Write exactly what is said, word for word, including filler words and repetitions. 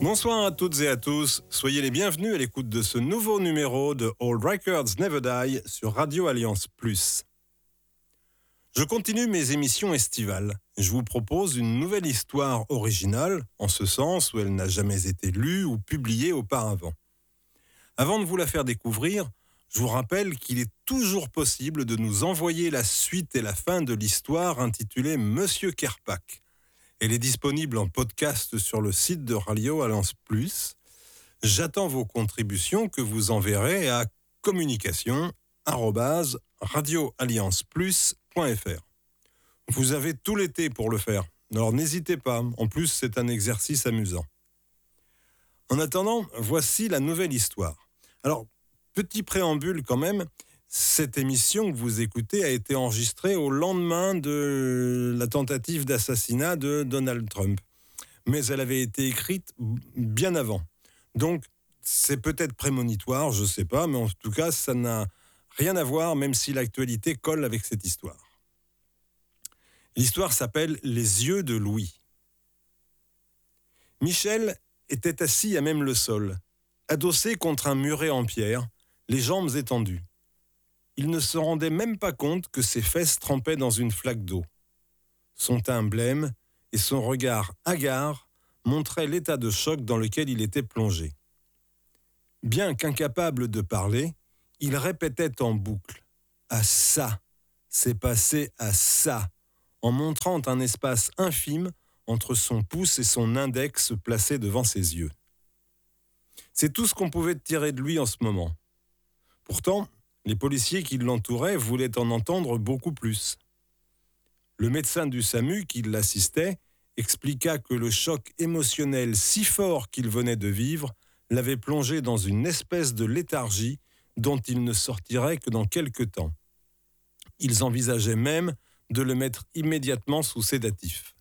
Bonsoir à toutes et à tous, soyez les bienvenus à l'écoute de ce nouveau numéro de Old Records Never Die sur Radio Alliance Plus. Je continue mes émissions estivales. Je vous propose une nouvelle histoire originale, en ce sens où elle n'a jamais été lue ou publiée auparavant. Avant de vous la faire découvrir, je vous rappelle qu'il est toujours possible de nous envoyer la suite et la fin de l'histoire intitulée Monsieur Kerpak. Elle est disponible en podcast sur le site de Radio Alliance Plus. J'attends vos contributions que vous enverrez à communication arobase radio alliance plus point f r. Vous avez tout l'été pour le faire, alors n'hésitez pas. En plus, c'est un exercice amusant. En attendant, voici la nouvelle histoire. Alors, petit préambule quand même. Cette émission que vous écoutez a été enregistrée au lendemain de la tentative d'assassinat de Donald Trump. Mais elle avait été écrite bien avant. Donc, c'est peut-être prémonitoire, je ne sais pas, mais en tout cas, ça n'a rien à voir, même si l'actualité colle avec cette histoire. L'histoire s'appelle « Les yeux de Louis ». Michel était assis à même le sol, adossé contre un muret en pierre, les jambes étendues. Il ne se rendait même pas compte que ses fesses trempaient dans une flaque d'eau. Son teint blême et son regard hagard montraient l'état de choc dans lequel il était plongé. Bien qu'incapable de parler, il répétait en boucle « À ça, c'est passé à ça », en montrant un espace infime entre son pouce et son index placé devant ses yeux. C'est tout ce qu'on pouvait tirer de lui en ce moment. Pourtant, les policiers qui l'entouraient voulaient en entendre beaucoup plus. Le médecin du SAMU qui l'assistait expliqua que le choc émotionnel si fort qu'il venait de vivre l'avait plongé dans une espèce de léthargie dont il ne sortirait que dans quelque temps. Ils envisageaient même de le mettre immédiatement sous sédatif.